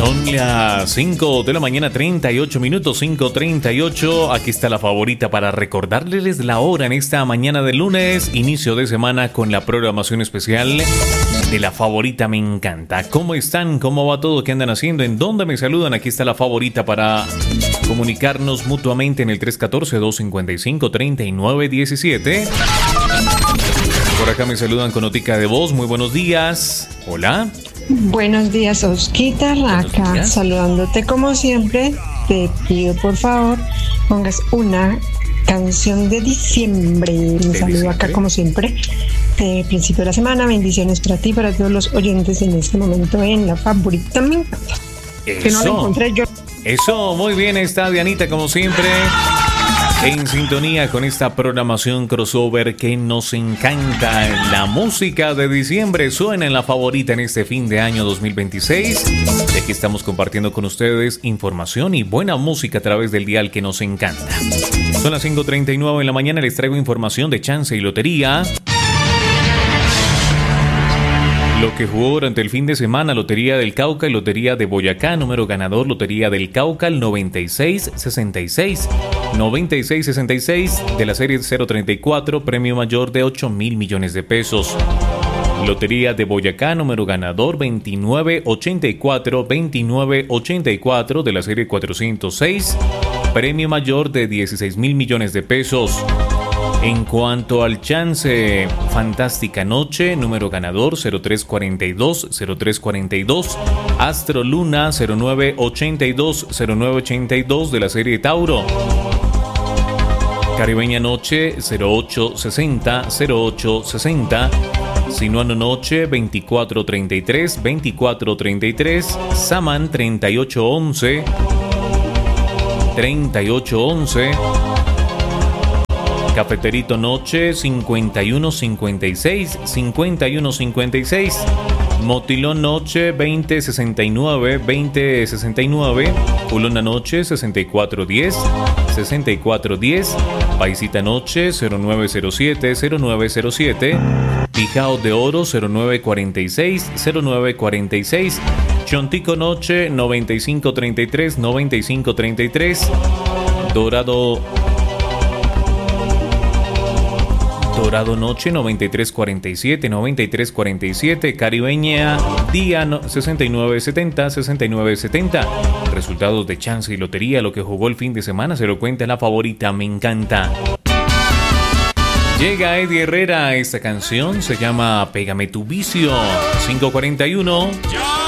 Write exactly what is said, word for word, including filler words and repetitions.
Son las cinco de la mañana, treinta y ocho minutos, cinco treinta y ocho. Aquí está la favorita para recordarles la hora en esta mañana de lunes, inicio de semana con la programación especial de la favorita me encanta. ¿Cómo están? ¿Cómo va todo? ¿Qué andan haciendo? ¿En dónde me saludan? Aquí está la favorita para comunicarnos mutuamente en el tres uno cuatro, dos cinco cinco, tres nueve uno siete. Por acá me saludan con notica de voz. Muy buenos días. Hola. Buenos días, Osquita, acá días. Saludándote como siempre. Te pido por favor pongas una canción de diciembre. Me saludo acá como siempre de principio de la semana. Bendiciones para ti, para todos los oyentes en este momento en la favorita me encanta. Eso. Que no la encontré yo. Eso, muy bien, está Dianita como siempre en sintonía con esta programación crossover que nos encanta. La música de diciembre suena en la favorita en este fin de año dos mil veintiséis. Y aquí estamos compartiendo con ustedes información y buena música a través del dial que nos encanta. Son las cinco treinta y nueve en la mañana, les traigo información de chance y lotería. Lo que jugó durante el fin de semana: Lotería del Cauca y Lotería de Boyacá. Número ganador: Lotería del Cauca, el noventa y seis sesenta y seis. noventa y seis sesenta y seis de la serie cero treinta y cuatro, premio mayor de ocho mil millones de pesos. Lotería de Boyacá, número ganador veintinueve ochenta y cuatro, veintinueve ochenta y cuatro de la serie cuatrocientos seis, premio mayor de dieciséis mil millones de pesos. En cuanto al chance, Fantástica Noche, número ganador cero tres cuarenta y dos, cero tres cuarenta y dos, Astro Luna cero nueve ochenta y dos, cero nueve ochenta y dos de la serie Tauro. Caribeña Noche cero ocho sesenta, cero ocho sesenta, Sinuano Noche veinticuatro treinta y tres, veinticuatro treinta y tres, Saman treinta y ocho once, treinta y ocho once. Cafeterito Noche cincuenta y uno cincuenta y seis, cincuenta y uno cincuenta y seis. Motilón Noche veinte sesenta y nueve, veinte sesenta y nueve. Culona Noche sesenta y cuatro diez, sesenta y cuatro diez. Paisita Noche cero nueve cero siete, cero nueve cero siete. Pijao de Oro cero nueve cuarenta y seis, cero nueve cuarenta y seis. Chontico Noche noventa y cinco treinta y tres, noventa y cinco treinta y tres. Dorado Dorado Noche noventa y tres cuarenta y siete, noventa y tres cuarenta y siete. Caribeña Día sesenta y nueve setenta, sesenta y nueve setenta. Resultados de chance y lotería, lo que jugó el fin de semana, se lo cuenta la favorita me encanta. Llega Eddie Herrera, esta canción se llama Pégame tu vicio. cinco cuarenta y uno.